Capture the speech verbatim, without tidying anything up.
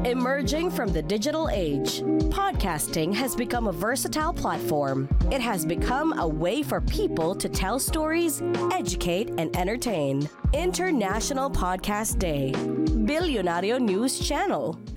Emerging from the digital age, podcasting has become a versatile platform. It has become a way for people to tell stories, educate, and entertain. International Podcast Day. Billionario News Channel.